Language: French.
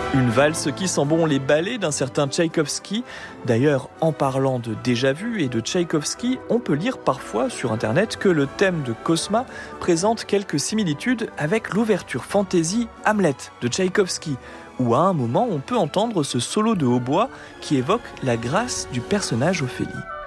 Une valse qui sent bon les ballets d'un certain Tchaïkovski. D'ailleurs, en parlant de déjà-vu et de Tchaïkovski, on peut lire parfois sur Internet que le thème de Cosma présente quelques similitudes avec l'ouverture fantaisie Hamlet de Tchaïkovski, où à un moment on peut entendre ce solo de hautbois qui évoque la grâce du personnage Ophélie.